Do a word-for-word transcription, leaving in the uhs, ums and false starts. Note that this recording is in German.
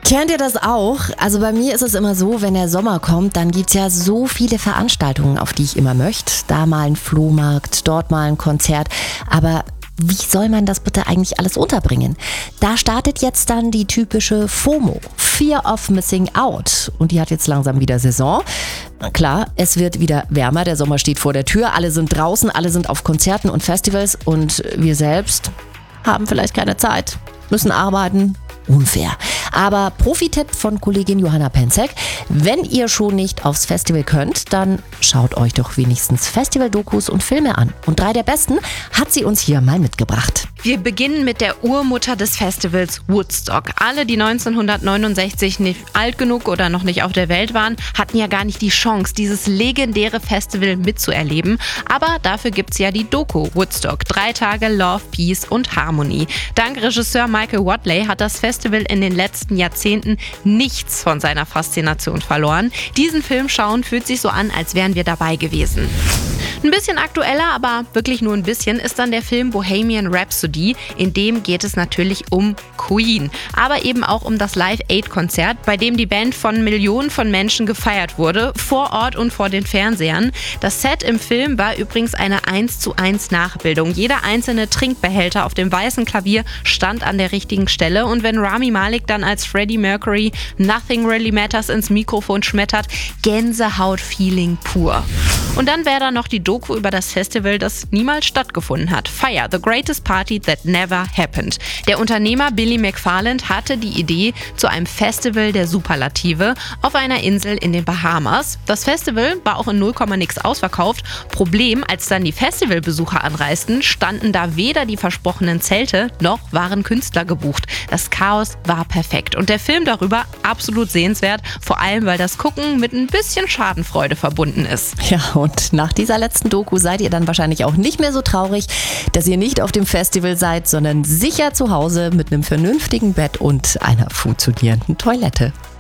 Kennt ihr das auch? Also bei mir ist es immer so, wenn der Sommer kommt, dann gibt's ja so viele Veranstaltungen, auf die ich immer möchte. Da mal ein Flohmarkt, dort mal ein Konzert. Aber wie soll man das bitte eigentlich alles unterbringen? Da startet jetzt dann die typische FOMO, Fear of Missing Out. Und die hat jetzt langsam wieder Saison. Klar, es wird wieder wärmer, der Sommer steht vor der Tür, alle sind draußen, alle sind auf Konzerten und Festivals und wir selbst haben vielleicht keine Zeit, müssen arbeiten. Unfair. Aber Profi-Tipp von Kollegin Johanna Penzek: Wenn ihr schon nicht aufs Festival könnt, dann schaut euch doch wenigstens Festival-Dokus und Filme an. Und drei der besten hat sie uns hier mal mitgebracht. Wir beginnen mit der Urmutter des Festivals, Woodstock. Alle, die neunzehnhundertneunundsechzig nicht alt genug oder noch nicht auf der Welt waren, hatten ja gar nicht die Chance, dieses legendäre Festival mitzuerleben. Aber dafür gibt's ja die Doku Woodstock. Drei Tage Love, Peace und Harmony. Dank Regisseur Michael Wadley hat das Festival in den letzten Jahrzehnten nichts von seiner Faszination verloren. Diesen Film schauen fühlt sich so an, als wären wir dabei gewesen. Ein bisschen aktueller, aber wirklich nur ein bisschen, ist dann der Film Bohemian Rhapsody. In dem geht es natürlich um Queen, aber eben auch um das Live-Aid-Konzert, bei dem die Band von Millionen von Menschen gefeiert wurde, vor Ort und vor den Fernsehern. Das Set im Film war übrigens eine eins zu eins Nachbildung. Jeder einzelne Trinkbehälter auf dem weißen Klavier stand an der richtigen Stelle, und wenn Rami Malek dann als Freddie Mercury Nothing Really Matters ins Mikrofon schmettert, Gänsehaut-Feeling pur. Und dann wäre da noch die Doku über das Festival, das niemals stattgefunden hat. Fire, the greatest party that never happened. Der Unternehmer Billy McFarland hatte die Idee zu einem Festival der Superlative auf einer Insel in den Bahamas. Das Festival war auch in null Komma nix ausverkauft. Problem, als dann die Festivalbesucher anreisten, standen da weder die versprochenen Zelte, noch waren Künstler gebucht. Das Chaos war perfekt. Und der Film darüber absolut sehenswert, vor allem, weil das Gucken mit ein bisschen Schadenfreude verbunden ist. Ja, und nach dieser letzten Doku seid ihr dann wahrscheinlich auch nicht mehr so traurig, dass ihr nicht auf dem Festival seid, sondern sicher zu Hause mit einem vernünftigen Bett und einer funktionierenden Toilette.